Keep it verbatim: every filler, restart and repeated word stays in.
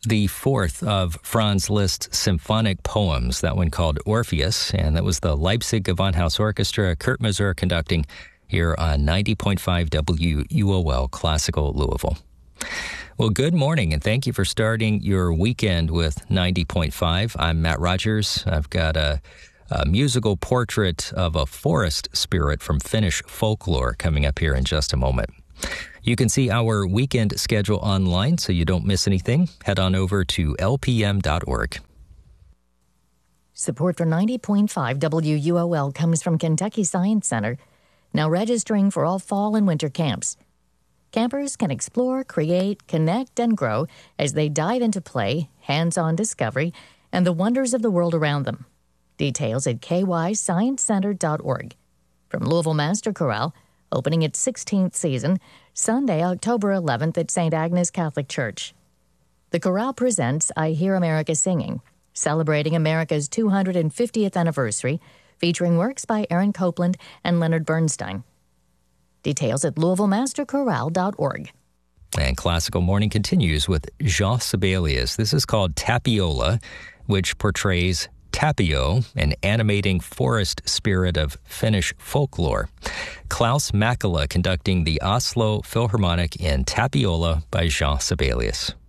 the fourth of Franz Liszt's symphonic poems, that one called Orpheus, and that was the Leipzig Gewandhaus Orchestra, Kurt Masur conducting here on ninety point five W U O L Classical Louisville. Well, good morning, and thank you for starting your weekend with ninety point five. I'm Matt Rogers. I've got a, a musical portrait of a forest spirit from Finnish folklore coming up here in just a moment. You can see our weekend schedule online so you don't miss anything. Head on over to L P M dot org. Support for ninety point five W U O L comes from Kentucky Science Center, now registering for all fall and winter camps. Campers can explore, create, connect, and grow as they dive into play, hands-on discovery, and the wonders of the world around them. Details at K Y science center dot org. From Louisville Master Chorale, opening its sixteenth season, Sunday, October eleventh at Saint Agnes Catholic Church. The chorale presents I Hear America Singing, celebrating America's two hundred fiftieth anniversary, featuring works by Aaron Copland and Leonard Bernstein. Details at Louisville Master Chorale dot org. And Classical Morning continues with Jean Sibelius. This is called Tapiola, which portrays Tapio, an animating forest spirit of Finnish folklore. Klaus Mäkelä conducting the Oslo Philharmonic in Tapiola by Jean Sibelius.